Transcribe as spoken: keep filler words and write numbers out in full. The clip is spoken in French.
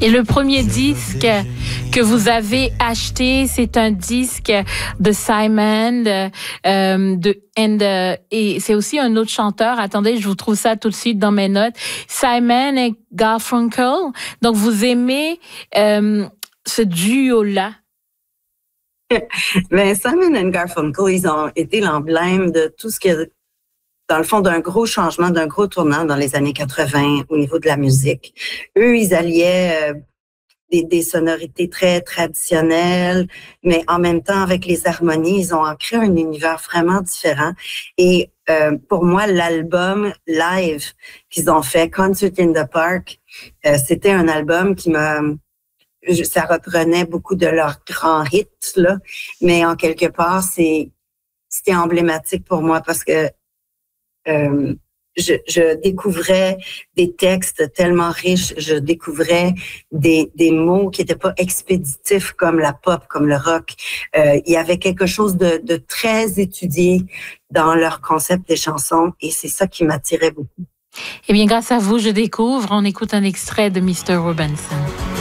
Et le premier disque que vous avez acheté, c'est un disque de Simon, de, euh, de and, euh, et c'est aussi un autre chanteur. Attendez, je vous trouve ça tout de suite dans mes notes. Simon et Garfunkel. Donc, vous aimez euh, ce duo-là? Ben, Simon and Garfunkel, ils ont été l'emblème de tout ce qui est, dans le fond, d'un gros changement, d'un gros tournant dans les années quatre-vingt au niveau de la musique. Eux, ils alliaient euh, des, des sonorités très traditionnelles, mais en même temps, avec les harmonies, ils ont créé un univers vraiment différent. Et euh, pour moi, l'album live qu'ils ont fait, Concert in the Park, euh, c'était un album qui m'a... Ça reprenait beaucoup de leurs grands hits, là, mais en quelque part, c'est c'était emblématique pour moi parce que euh, je, je découvrais des textes tellement riches, je découvrais des, des mots qui n'étaient pas expéditifs comme la pop, comme le rock. Euh, il y avait quelque chose de, de très étudié dans leur concept des chansons et c'est ça qui m'attirait beaucoup. Eh bien, grâce à vous, je découvre. On écoute un extrait de mister Robinson.